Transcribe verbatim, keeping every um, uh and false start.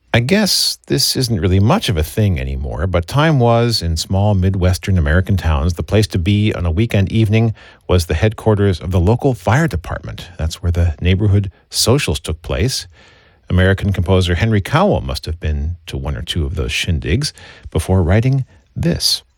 I guess this isn't really much of a thing anymore, but time was in small Midwestern American towns. The place to be on a weekend evening was the headquarters of the local fire department. That's where the neighborhood socials took place. American composer Henry Cowell must have been to one or two of those shindigs before writing this.